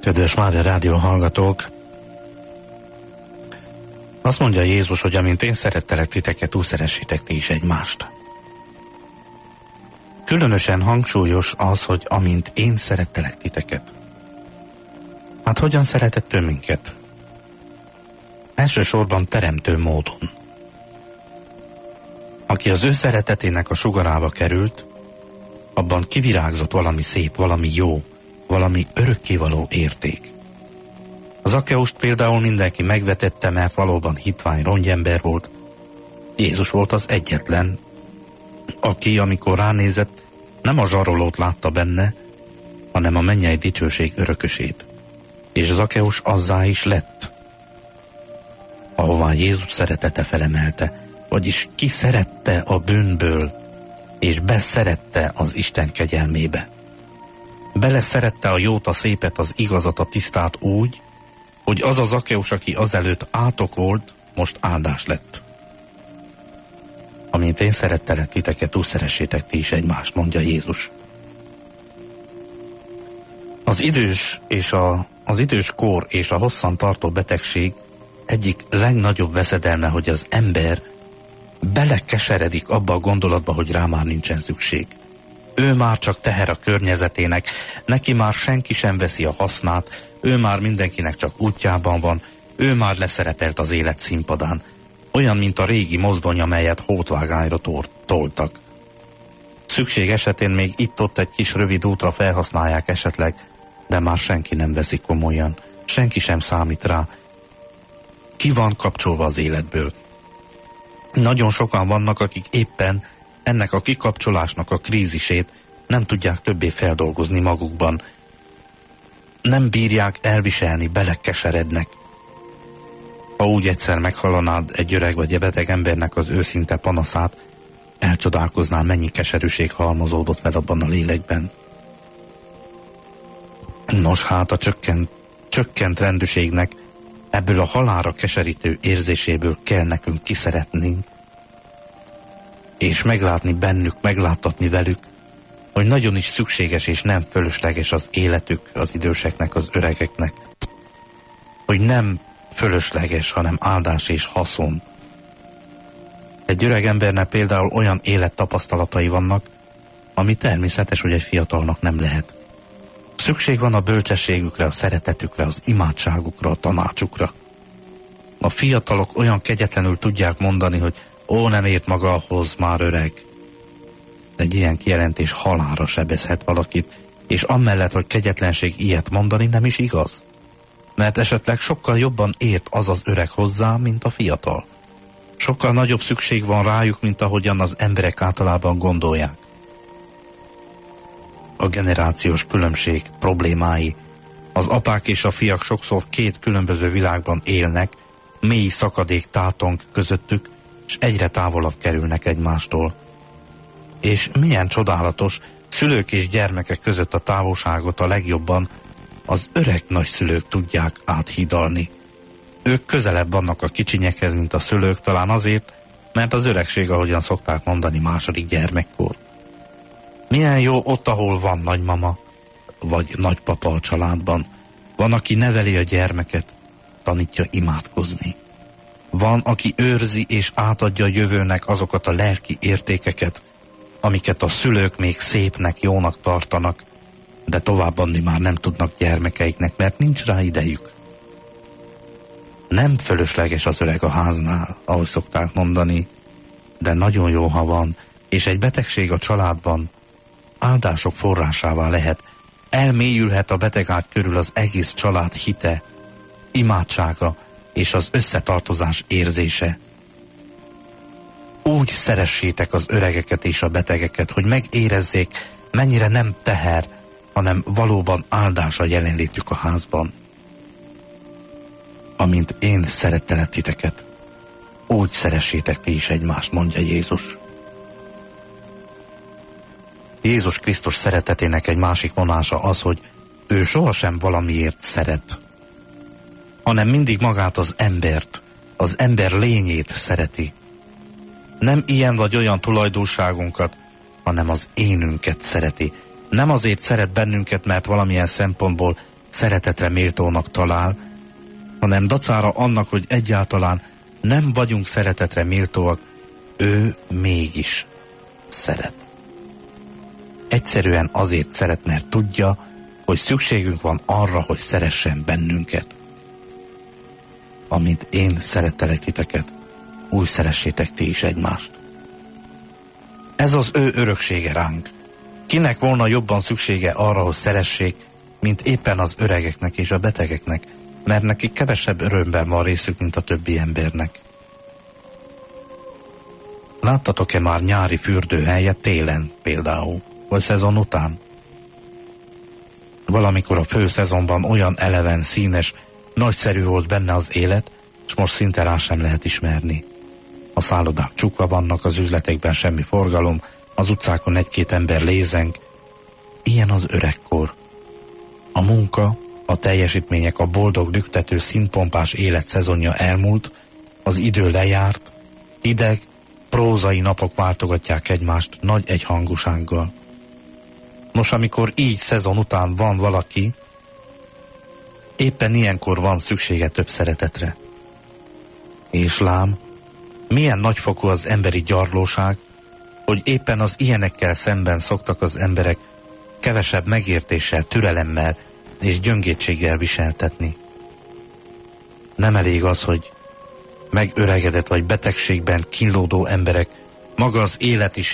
Kedves Mária Rádió hallgatók! Azt mondja Jézus, hogy amint én szerettelek titeket, úgy szeressétek ti is egymást. Különösen hangsúlyos az, hogy amint én szerettelek titeket. Hát hogyan szeretett ő minket? Elsősorban teremtő módon. Aki az ő szeretetének a sugarába került, abban kivirágzott valami szép, valami jó, valami örökkévaló érték. Az Zakkeust például mindenki megvetette, mert valóban hitvány rongyember volt. Jézus volt az egyetlen, aki, amikor ránézett, nem a zsarolót látta benne, hanem a mennyei dicsőség örökösét. És Zakkeus azzá is lett, ahová Jézus szeretete felemelte, vagyis kiszerette a bűnből, és beszerette az Isten kegyelmébe. Beleszerette a jót, a szépet, az igazat, a tisztát úgy, hogy az a Zakkeus, aki azelőtt átok volt, most áldás lett. Amint én szerettelek titeket, úgy szeressétek ti is egymást, mondja Jézus. Az idős kor és a hosszan tartó betegség egyik legnagyobb veszedelme, hogy az ember belekeseredik abba a gondolatba, hogy rá már nincsen szükség. Ő már csak teher a környezetének, neki már senki sem veszi a hasznát, ő már mindenkinek csak útjában van, ő már leszerepelt az élet színpadán. Olyan, mint a régi mozdony, amelyet hótvágányra toltak. Szükség esetén még itt-ott egy kis rövid útra felhasználják esetleg, de már senki nem veszi komolyan, senki sem számít rá. Ki van kapcsolva az életből? Nagyon sokan vannak, akik éppen ennek a kikapcsolásnak a krízisét nem tudják többé feldolgozni magukban. Nem bírják elviselni, belekeserednek. Ha úgy egyszer meghallanád egy öreg vagy egy beteg embernek az őszinte panaszát, elcsodálkoznál, mennyi keserűség halmozódott fel abban a lélekben. Nos hát a csökkent rendűségnek ebből a halálra keserítő érzéséből kell nekünk kiszeretnünk, és meglátni bennük, megláttatni velük, hogy nagyon is szükséges és nem fölösleges az életük az időseknek, az öregeknek. Hogy nem fölösleges, hanem áldás és haszon. Egy öreg embernek például olyan élettapasztalatai vannak, ami természetes, hogy egy fiatalnak nem lehet. Szükség van a bölcsességükre, a szeretetükre, az imádságukra, a tanácsukra. A fiatalok olyan kegyetlenül tudják mondani, hogy ó, nem ért maga ahhoz, már öreg. Egy ilyen kijelentés halálra sebezhet valakit, és amellett, hogy kegyetlenség ilyet mondani, nem is igaz. Mert esetleg sokkal jobban ért az az öreg hozzá, mint a fiatal. Sokkal nagyobb szükség van rájuk, mint ahogyan az emberek általában gondolják. A generációs különbség problémái. Az apák és a fiak sokszor két különböző világban élnek, mély szakadék tátong közöttük, és egyre távolabb kerülnek egymástól. És milyen csodálatos, szülők és gyermekek között a távolságot a legjobban az öreg nagyszülők tudják áthidalni. Ők közelebb vannak a kicsinyekhez, mint a szülők, talán azért, mert az öregség, ahogyan szokták mondani, második gyermekkor. Milyen jó ott, ahol van nagymama, vagy nagypapa a családban. Van, aki neveli a gyermeket, tanítja imádkozni. Van, aki őrzi és átadja a jövőnek azokat a lelki értékeket, amiket a szülők még szépnek, jónak tartanak, de továbbadni már nem tudnak gyermekeiknek, mert nincs rá idejük. Nem fölösleges az öreg a háznál, ahogy szokták mondani, de nagyon jó, ha van, és egy betegség a családban áldások forrásává lehet. Elmélyülhet a betegágy körül az egész család hite, imádsága és az összetartozás érzése. Úgy szeressétek az öregeket és a betegeket, hogy megérezzék, mennyire nem teher, hanem valóban áldás a jelenlétük a házban. Amint én szerettelek titeket, úgy szeressétek ti is egymást, mondja Jézus. Jézus Krisztus szeretetének egy másik vonása az, hogy ő sohasem valamiért szeret, hanem mindig magát az embert, az ember lényét szereti. Nem ilyen vagy olyan tulajdonságunkat, hanem az énünket szereti. Nem azért szeret bennünket, mert valamilyen szempontból szeretetre méltónak talál, hanem dacára annak, hogy egyáltalán nem vagyunk szeretetre méltóak, ő mégis szeret. Egyszerűen azért szeret, mert tudja, hogy szükségünk van arra, hogy szeressen bennünket. Amint én szerettelek titeket, úgy szeressétek ti is egymást. Ez az ő öröksége ránk. Kinek volna jobban szüksége arra, hogy szeressék, mint éppen az öregeknek és a betegeknek, mert nekik kevesebb örömben van részük, mint a többi embernek. Láttatok-e már nyári fürdőhelyet télen például, vagy szezon után? Valamikor a fő szezonban olyan eleven, színes, nagyszerű volt benne az élet, és most szinte rá sem lehet ismerni. A szállodák csukva vannak, az üzletekben semmi forgalom, az utcákon egy-két ember lézeng. Ilyen az öregkor. A munka, a teljesítmények, a boldog, lüktető, színpompás élet szezonja elmúlt, az idő lejárt, hideg, prózai napok váltogatják egymást nagy egyhangúsággal. Nos, amikor így szezon után van valaki, éppen ilyenkor van szüksége több szeretetre. És lám, milyen nagyfokú az emberi gyarlóság, hogy éppen az ilyenekkel szemben szoktak az emberek kevesebb megértéssel, türelemmel és gyöngétséggel viseltetni. Nem elég az, hogy megöregedett vagy betegségben kínlódó emberek, maga az élet is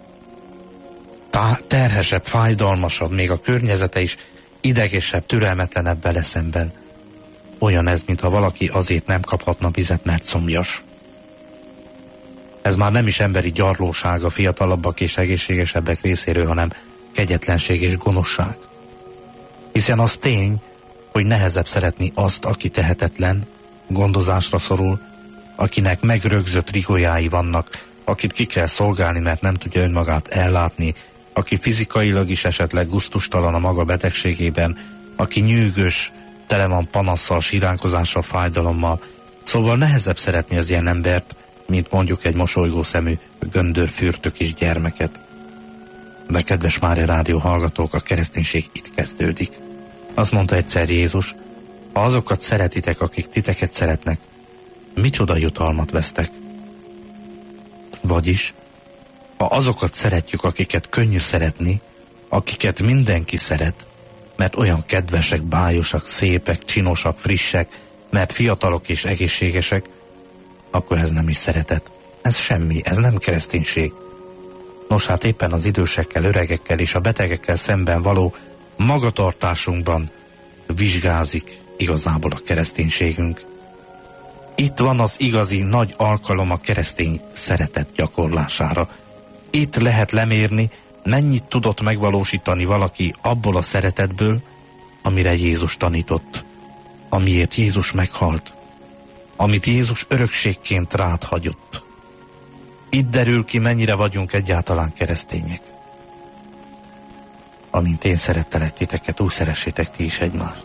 terhesebb, fájdalmasabb, még a környezete is idegesebb, türelmetlenebb vele szemben. Olyan ez, mintha valaki azért nem kaphatna vizet, mert szomjas. Ez már nem is emberi gyarlóság a fiatalabbak és egészségesebbek részéről, hanem kegyetlenség és gonoszság. Hiszen az tény, hogy nehezebb szeretni azt, aki tehetetlen, gondozásra szorul, akinek megrögzött rigójái vannak, akit ki kell szolgálni, mert nem tudja önmagát ellátni, aki fizikailag is esetleg gusztustalan a maga betegségében, aki nyűgös, tele van panasszal, siránkozással, fájdalommal. Szóval nehezebb szeretni az ilyen embert, mint mondjuk egy mosolygó szemű, göndörfürtök és gyermeket. De kedves Mária Rádió hallgatók, a kereszténység itt kezdődik. Azt mondta egyszer Jézus, ha azokat szeretitek, akik titeket szeretnek, micsoda jutalmat vesztek? Vagyis, ha azokat szeretjük, akiket könnyű szeretni, akiket mindenki szeret, mert olyan kedvesek, bájosak, szépek, csinosak, frissek, mert fiatalok és egészségesek, akkor ez nem is szeretet. Ez semmi, ez nem kereszténység. Nos, hát éppen az idősekkel, öregekkel és a betegekkel szemben való magatartásunkban vizsgázik igazából a kereszténységünk. Itt van az igazi nagy alkalom a keresztény szeretet gyakorlására. Itt lehet lemérni, mennyit tudott megvalósítani valaki abból a szeretetből, amire Jézus tanított, amiért Jézus meghalt, amit Jézus örökségként rád hagyott. Itt derül ki, mennyire vagyunk egyáltalán keresztények. Amint én szerettelek titeket, úgy szeressétek ti is egymást.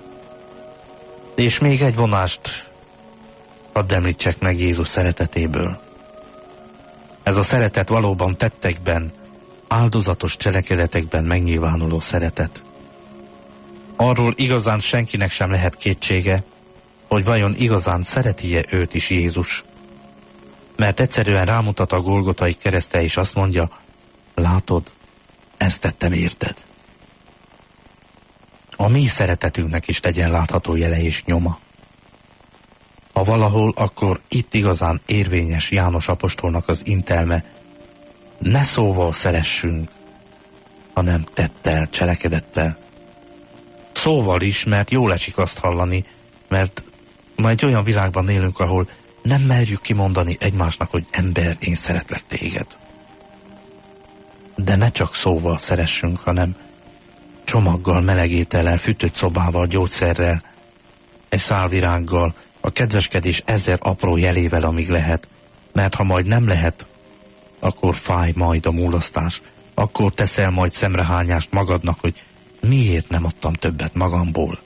És még egy vonást hadd említsek meg Jézus szeretetéből. Ez a szeretet valóban tettekben, áldozatos cselekedetekben megnyilvánuló szeretet. Arról igazán senkinek sem lehet kétsége, hogy vajon igazán szereti-e őt is Jézus. Mert egyszerűen rámutat a Golgotai keresztre, és azt mondja, látod, ezt tettem érted. A mi szeretetünknek is legyen látható jele és nyoma. Ha valahol, akkor itt igazán érvényes János apostolnak az intelme, ne szóval szeressünk, hanem tettel, cselekedettel. Szóval is, mert jól esik azt hallani, mert ma egy olyan világban élünk, ahol nem merjük kimondani egymásnak, hogy ember, én szeretlek téged. De ne csak szóval szeressünk, hanem csomaggal, meleg étellel, fűtött szobával, gyógyszerrel, egy szál virággal, a kedveskedés 1000 apró jelével, amíg lehet. Mert ha majd nem lehet, akkor fáj majd a múlasztás, akkor teszel majd szemrehányást magadnak, hogy miért nem adtam többet magamból.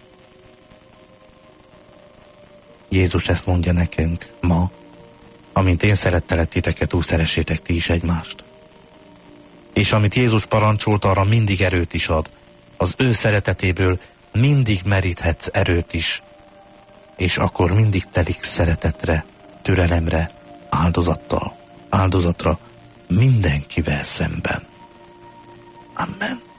Jézus ezt mondja nekünk ma, amint én szerettelek titeket, úgy szeressétek ti is egymást. És amit Jézus parancsolt, arra mindig erőt is ad. Az ő szeretetéből mindig meríthetsz erőt is, és akkor mindig telik szeretetre, türelemre, áldozatra mindenkivel szemben. Amen.